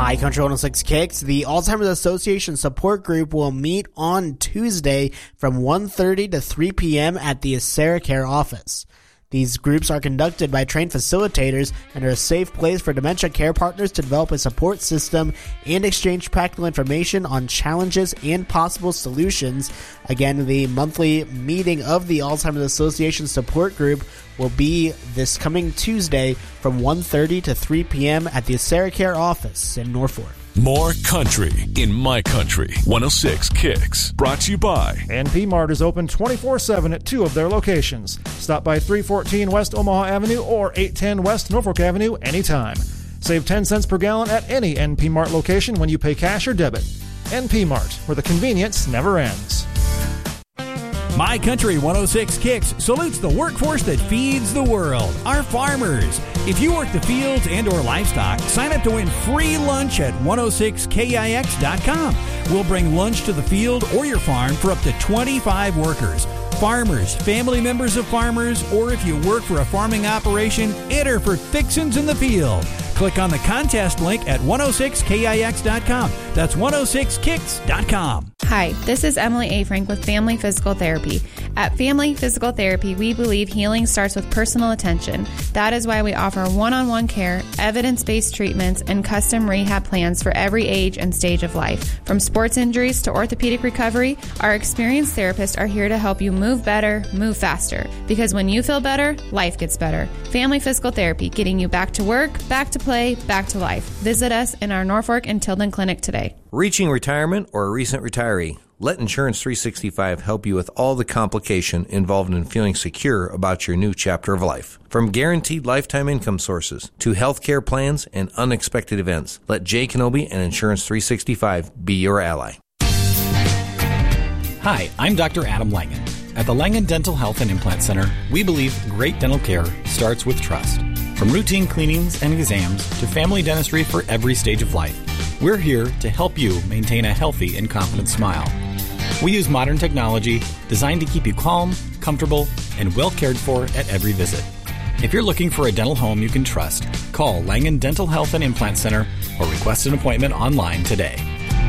My Country 106 Kicks. The Alzheimer's Association Support Group will meet on Tuesday from 1:30 to 3 p.m. at the AseraCare office. These groups are conducted by trained facilitators and are a safe place for dementia care partners to develop a support system and exchange practical information on challenges and possible solutions. Again, the monthly meeting of the Alzheimer's Association Support Group will be this coming Tuesday from 1:30 to 3 p.m. at the AseraCare office in Norfolk. More country in My Country 106 Kicks. Brought to you by NP Mart is open 24/7 at two of their locations. Stop by 314 West Omaha Avenue or 810 West Norfolk Avenue anytime. Save 10 cents per gallon at any NP Mart location when you pay cash or debit. NP Mart, where the convenience never ends. My Country 106 Kicks salutes the workforce that feeds the world, our farmers. If you work the fields and or livestock, sign up to win free lunch at 106kix.com. We'll bring lunch to the field or your farm for up to 25 workers. Farmers, family members of farmers, or if you work for a farming operation, enter for Fixins in the Field. Click on the contest link at 106kix.com. That's 106kix.com. Hi, this is Emily A. Frank with Family Physical Therapy. At Family Physical Therapy, we believe healing starts with personal attention. That is why we offer one-on-one care, evidence-based treatments, and custom rehab plans for every age and stage of life. From sports injuries to orthopedic recovery, our experienced therapists are here to help you move better, move faster. Because when you feel better, life gets better. Family Physical Therapy, getting you back to work, back to play, back to life. Visit us in our Norfolk and Tilden clinic today. Reaching retirement or a recent retiree? Let Insurance 365 help you with all the complication involved in feeling secure about your new chapter of life. From guaranteed lifetime income sources to health care plans and unexpected events, let Jay Kenobi and Insurance 365 be your ally. Hi, I'm Dr. Adam Langen. At the Langen Dental Health and Implant Center, we believe great dental care starts with trust. From routine cleanings and exams to family dentistry for every stage of life, we're here to help you maintain a healthy and confident smile. We use modern technology designed to keep you calm, comfortable, and well cared for at every visit. If you're looking for a dental home you can trust, call Langen Dental Health and Implant Center or request an appointment online today.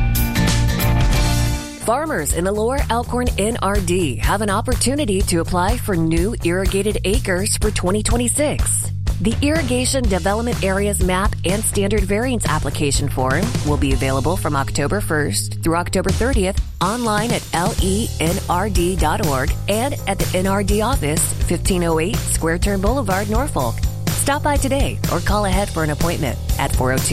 Farmers in Allure, Elkhorn, NRD have an opportunity to apply for new irrigated acres for 2026. The Irrigation Development Areas Map and Standard Variance Application Form will be available from October 1st through October 30th online at lenrd.org and at the NRD office, 1508 Square Turn Boulevard, Norfolk. Stop by today or call ahead for an appointment at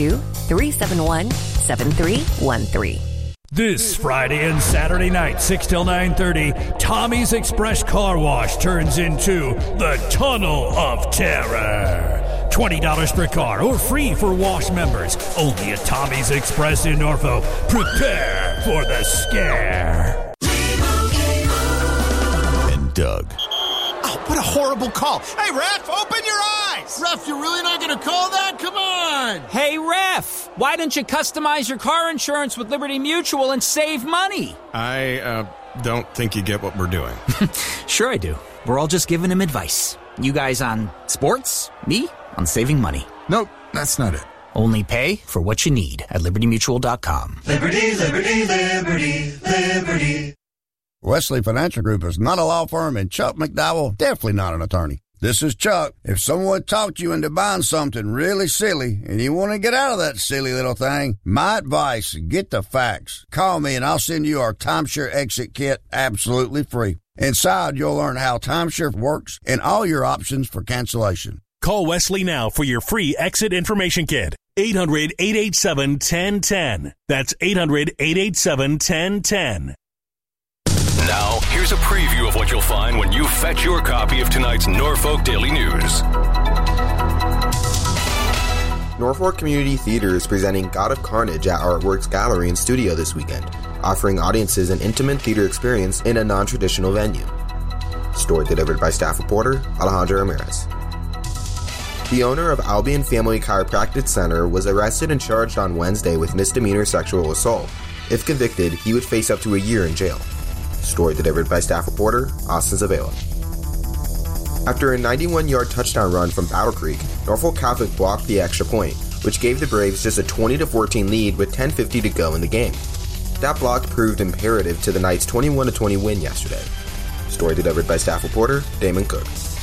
402-371-7313. This Friday and Saturday night, 6 till 9:30, Tommy's Express Car Wash turns into the Tunnel of Terror. $20 per car or free for wash members. Only at Tommy's Express in Norfolk. Prepare for the scare. and Doug. Oh, what a horrible call. Hey, Ref, open your eyes. Ref, you're really not going to call that? Come on. Hey, Ref, why don't you customize your car insurance with Liberty Mutual and save money? I don't think you get what we're doing. Sure I do. We're all just giving him advice. You guys on sports, me on saving money. Nope, that's not it. Only pay for what you need at libertymutual.com. Liberty, liberty, liberty, liberty. Wesley Financial Group is not a law firm, and Chuck McDowell definitely not an attorney. This is Chuck. If someone talked you into buying something really silly and you want to get out of that silly little thing, my advice, get the facts. Call me and I'll send you our timeshare exit kit absolutely free. Inside, you'll learn how timeshare works and all your options for cancellation. Call Wesley now for your free exit information kit. 800-887-1010. That's 800-887-1010. Now, here's a preview of what you'll find when you fetch your copy of tonight's Norfolk Daily News. Norfolk Community Theater is presenting God of Carnage at Artworks Gallery and Studio this weekend, offering audiences an intimate theater experience in a non-traditional venue. Story delivered by staff reporter Alejandro Ramirez. The owner of Albion Family Chiropractic Center was arrested and charged on Wednesday with misdemeanor sexual assault. If convicted, he would face up to a year in jail. Story delivered by staff reporter Austin Zavela. After a 91-yard touchdown run from Battle Creek, Norfolk Catholic blocked the extra point, which gave the Braves just a 20-14 lead with 10:50 to go in the game. That block proved imperative to the Knights' 21-20 win yesterday. Story delivered by staff reporter Damon Cook.